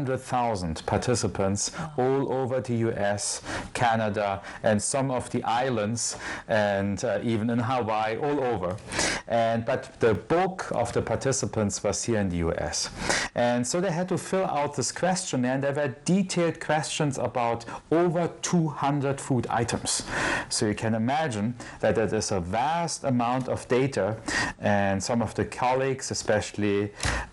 200,000 participants all over the US, Canada, and some of the islands, and even in Hawaii, all over. But the bulk of the participants was here in the US. And so they had to fill out this questionnaire, and there were detailed questions about over 200 food items. So you can imagine that it is a vast amount of data, and some of the colleagues, especially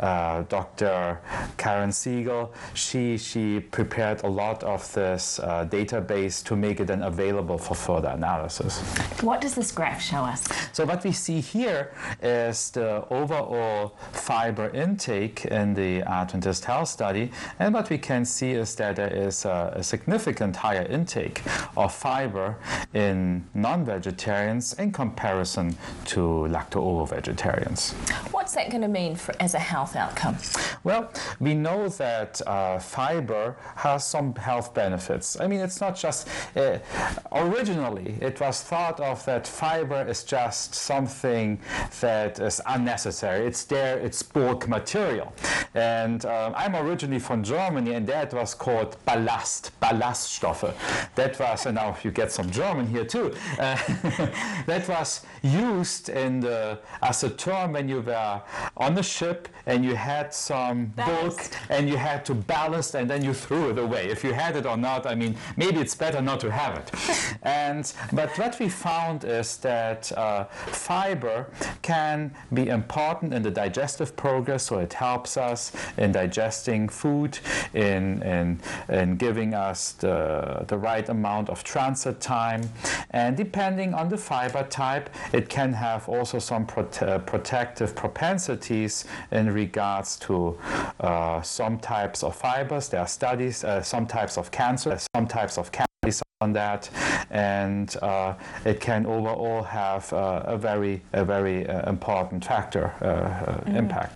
Dr. Karen Siegel, she prepared a lot of this database to make it then available for further analysis. What does this graph show us? So what we see here is the overall fiber intake in the Adventist Health Study, and what we can see is that there is a significant higher intake of fiber in non-vegetarians in comparison to lacto-ovo-vegetarians. What's that going to mean as a health outcome? Well, we know that fiber has some health benefits. I mean, it's not just, originally it was thought of that fiber is just something that is unnecessary. It's there, it's bulk material. And I'm originally from Germany, and that was called Ballaststoffe. That was, and now you get some German here too, that was used as a term when you were on the ship and you had some bulk and you had to ballast and then you threw it away. If you had it or not, I mean, maybe it's better not to have it. But what we found is that fiber can be important in the digestive progress, so it helps us in digesting food, in giving us the right amount of transit time, and depending on the fiber type, it can have also some protective propensities in regards to some types of fibers. There are studies, some types of cancer, some types of cancer on that, and it can overall have a very important factor impact.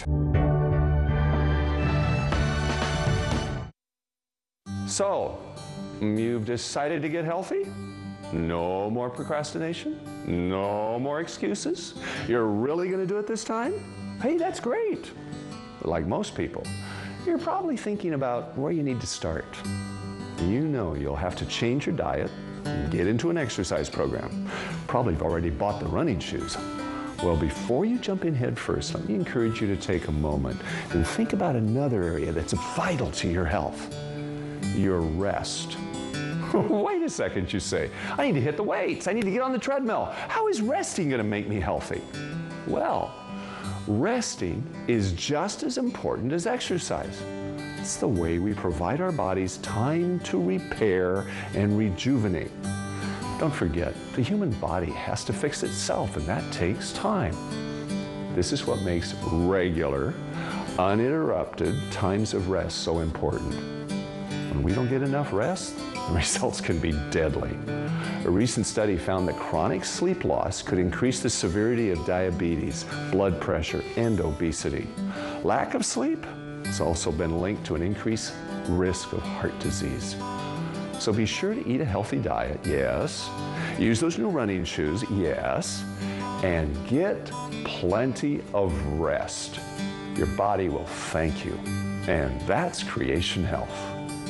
So, you've decided to get healthy? No more procrastination? No more excuses? You're really going to do it this time? Hey, that's great. But like most people, you're probably thinking about where you need to start. You know you'll have to change your diet and get into an exercise program. Probably have already bought the running shoes. Well, before you jump in head first, let me encourage you to take a moment and think about another area that's vital to your health: your rest. Wait a second, you say. I need to hit the weights. I need to get on the treadmill. How is resting going to make me healthy? Well, resting is just as important as exercise. It's the way we provide our bodies time to repair and rejuvenate. Don't forget, the human body has to fix itself, and that takes time. This is what makes regular, uninterrupted times of rest so important. When we don't get enough rest, the results can be deadly. A recent study found that chronic sleep loss could increase the severity of diabetes, blood pressure, and obesity. Lack of sleep has also been linked to an increased risk of heart disease. So be sure to eat a healthy diet, yes. Use those new running shoes, yes. And get plenty of rest. Your body will thank you. And that's Creation Health.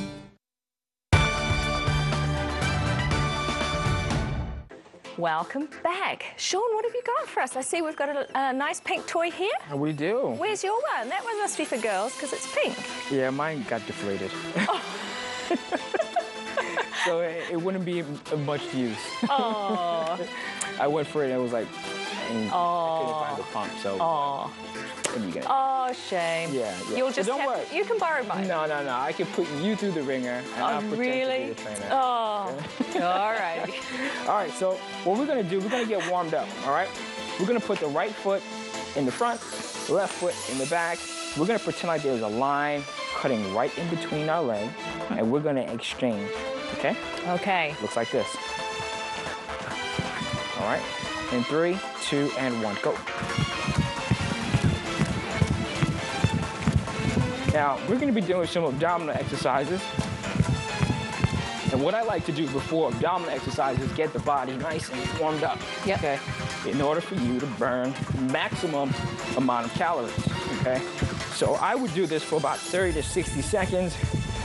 Welcome back. Sean, what have you got for us? I see we've got a nice pink toy here. We do. Where's your one? That one must be for girls because it's pink. Yeah, mine got deflated. Oh. So it wouldn't be of much use. Oh. I went for it and it was like, and I couldn't find the pump, so. Oh. Oh, shame. Yeah. You'll just don't worry. You can borrow mine. No. I can put you through the ringer, and I'll pretend really? to be the trainer. Oh, okay? All right. All right, so what we're gonna do, we're gonna get warmed up, all right? We're gonna put the right foot in the front, left foot in the back. We're gonna pretend like there's a line cutting right in between our legs, and we're gonna exchange, okay? Okay. Looks like this. All right, in 3, 2, and 1, go. Now, we're going to be doing some abdominal exercises. And what I like to do before abdominal exercises is get the body nice and warmed up, okay? In order for you to burn maximum amount of calories, okay? So I would do this for about 30 to 60 seconds.